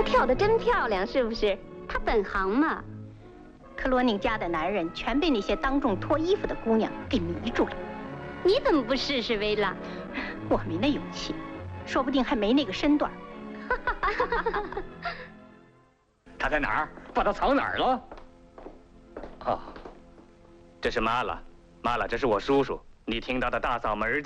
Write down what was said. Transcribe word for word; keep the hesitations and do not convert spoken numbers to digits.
跳得真漂亮，是不是？她本行嘛。 克罗宁家的男人全被那些当众脱衣服的姑娘给迷住了。 你怎么不试试薇拉？ 我没那勇气，说不定还没那个身段。 他在哪儿？把他藏哪儿了？哦，这是玛拉，玛拉，这是我叔叔。你听到的大嗓门